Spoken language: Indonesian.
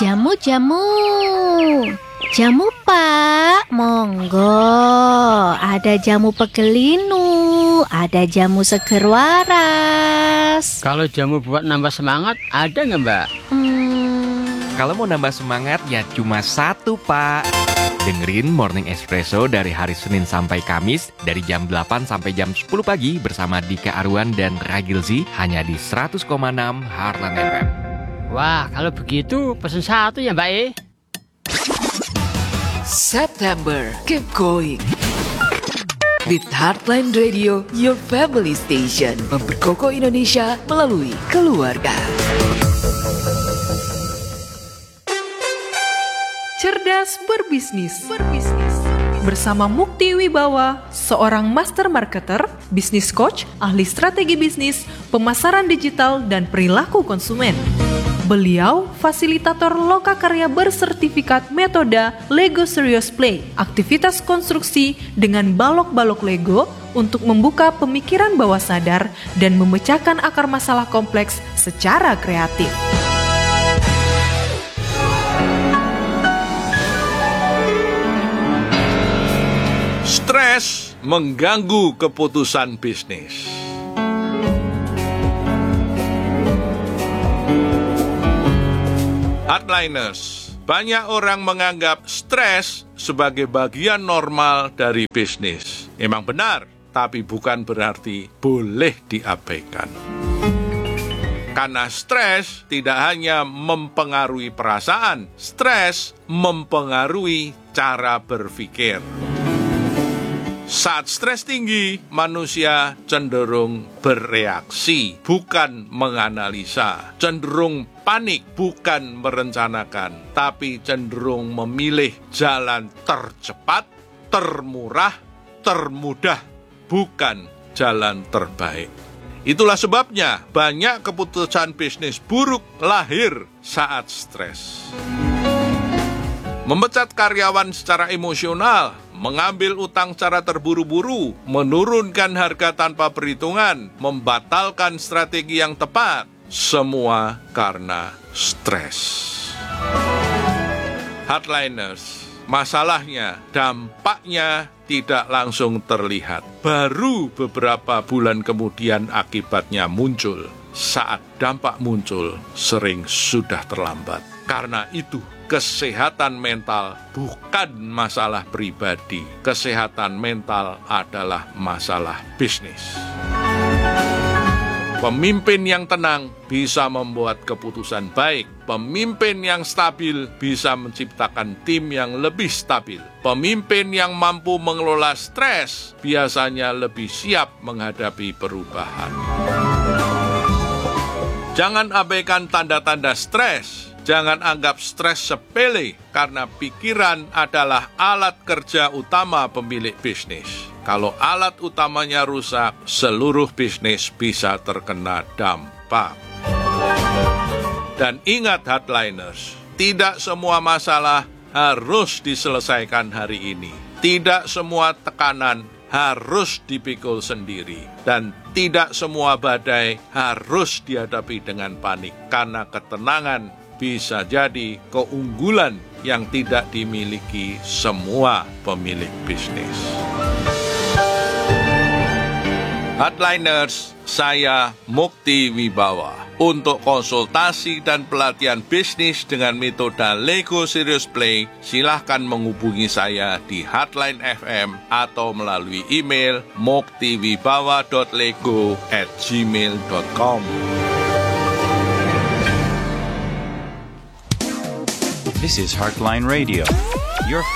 Jamu. Jamu, Pak. Monggo. Ada jamu pegelinu, ada jamu seger waras. Kalau jamu buat nambah semangat, ada nggak, Mbak? Kalau mau nambah semangat, ya cuma satu, Pak. Dengerin Morning Espresso dari hari Senin sampai Kamis dari jam 8 sampai jam 10 pagi bersama Dika Arwan dan Ragilzi hanya di 100,6 Heartland FM. Wah, kalau begitu pesen satu ya, Mbak. September, keep going. With Heartline Radio, your family station. Memperkokoh Indonesia melalui keluarga. Cerdas berbisnis. Bersama Mukti Wibawa, seorang master marketer, bisnis coach, ahli strategi bisnis, pemasaran digital, dan perilaku konsumen. Beliau fasilitator lokakarya bersertifikat metode Lego Serious Play, aktivitas konstruksi dengan balok-balok Lego untuk membuka pemikiran bawah sadar dan memecahkan akar masalah kompleks secara kreatif. Stres mengganggu keputusan bisnis. Hardliners, banyak orang menganggap stres sebagai bagian normal dari bisnis. Memang benar, tapi bukan berarti boleh diabaikan. Karena stres tidak hanya mempengaruhi perasaan, stres mempengaruhi cara berpikir. Saat stres tinggi, manusia cenderung bereaksi, bukan menganalisa. Cenderung panik, bukan merencanakan, tapi cenderung memilih jalan tercepat, termurah, termudah, bukan jalan terbaik. Itulah sebabnya banyak keputusan bisnis buruk lahir saat stres. Memecat karyawan secara emosional, mengambil utang secara terburu-buru, menurunkan harga tanpa perhitungan, membatalkan strategi yang tepat, semua karena stres. Hardliners, masalahnya, dampaknya tidak langsung terlihat. Baru beberapa bulan kemudian akibatnya muncul. Saat dampak muncul, sering sudah terlambat. Karena itu, kesehatan mental bukan masalah pribadi. Kesehatan mental adalah masalah bisnis. Pemimpin yang tenang bisa membuat keputusan baik. Pemimpin yang stabil bisa menciptakan tim yang lebih stabil. Pemimpin yang mampu mengelola stres biasanya lebih siap menghadapi perubahan. Jangan abaikan tanda-tanda stres. Jangan anggap stres sepele, karena pikiran adalah alat kerja utama pemilik bisnis. Kalau alat utamanya rusak, seluruh bisnis bisa terkena dampak. Dan ingat hardliners, tidak semua masalah harus diselesaikan hari ini. Tidak semua tekanan harus dipikul sendiri. Dan tidak semua badai harus dihadapi dengan panik, karena ketenangan bisa jadi keunggulan yang tidak dimiliki semua pemilik bisnis. Hardliners, saya Mukti Wibawa. Untuk konsultasi dan pelatihan bisnis dengan metode Lego Serious Play, silahkan menghubungi saya di Hotline FM atau melalui email muktiwibawa.lego@gmail.com. This is Heartline Radio, your